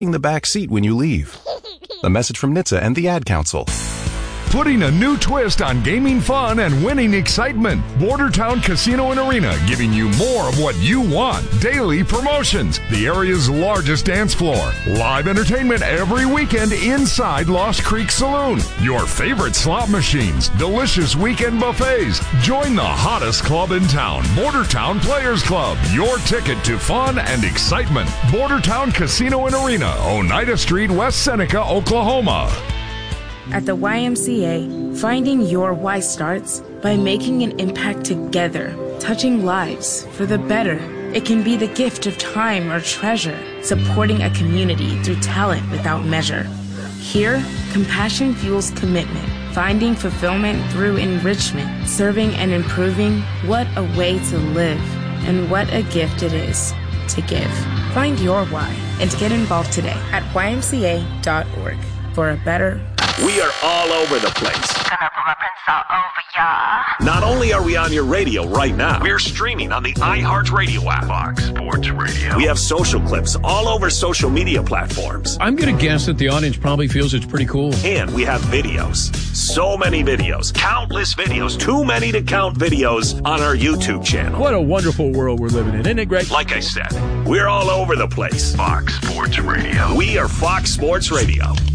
the back seat when you leave. A message from NHTSA and the Ad Council. Putting a new twist on gaming fun and winning excitement. Bordertown Casino and Arena, giving you more of what you want. Daily promotions, the area's largest dance floor, live entertainment every weekend inside Lost Creek Saloon, your favorite slot machines, delicious weekend buffets. Join the hottest club in town, Bordertown Players Club. Your ticket to fun and excitement. Bordertown Casino and Arena, Oneida Street, West Seneca, Oklahoma. At the YMCA, finding your why starts by making an impact together, touching lives for the better. It can be the gift of time or treasure, supporting a community through talent without measure. Here, compassion fuels commitment, finding fulfillment through enrichment, serving and improving. What a way to live, and what a gift it is to give. Find your why and get involved today at ymca.org for a better. We are all over the place. Gonna put my prints all over ya. Not only are we on your radio right now, we're streaming on the iHeartRadio app. Fox Sports Radio. We have social clips all over social media platforms. I'm going to guess that the audience probably feels it's pretty cool. And we have videos. So many videos. Countless videos. Too many to count videos on our YouTube channel. What a wonderful world we're living in. Isn't it great? Like I said, we're all over the place. Fox Sports Radio. We are Fox Sports Radio.